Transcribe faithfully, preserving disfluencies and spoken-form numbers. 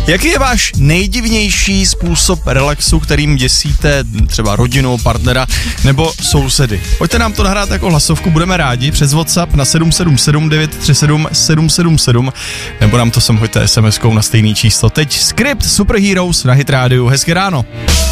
Jaký je váš nejdivnější způsob relaxu, kterým děsíte třeba rodinu, partnera nebo sousedy? Pojďte nám to nahrát jako hlasovku, budeme rádi přes WhatsApp na sedm sedm sedm devět tři sedm sedm sedm sedm nebo nám to sem hoďte es em eskou na stejný číslo. Teď Skript Superheroes na Hit rádiu. Hezké ráno.